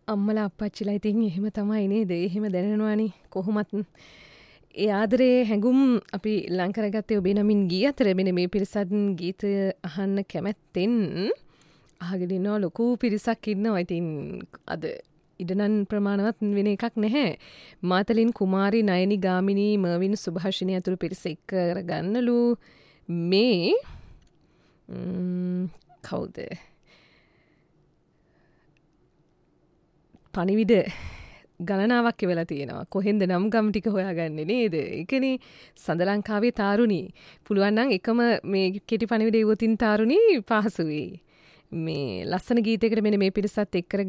අම්මලා අප්පච්චිලා ඉතින් එහෙම තමයි නේද? එහෙම දැනෙනවානේ කොහොමත්. ඒ ආදරේ හැඟුම් අපි ලං කරගත්තේ ඔබේ නමින් ගී අතර මෙන්න මේ පිරිසත් ගීතය අහන්න කැමැත්තෙන් අහගෙන ඉන්නවා ලොකු පිරිසක් ඉන්නවා. ඉතින් අද ඉඩනන් ප්‍රමාණවත් වෙන එකක් නැහැ. මාතලින් කුමාරි නයනි ගාමිණී මර්වින් සුභාෂිනී අතුරු පිරිස එක්ක ගන්නලු මේ කවුද? පණිවිඩ ගණනාවක් වෙලා තියෙනවා. කොහෙන්ද නම් ගම් ටික හොයාගන්නේ නේද? ඒකනේ සඳලංකාවේ තාරුණී. පුළුවන් නම් එකම මේ කෙටි පණිවිඩ ඉවතින් තාරුණී පහසු වෙයි. මේ ලස්සන ගීතයකට මෙන්න මේ පිරිසත් එක්ක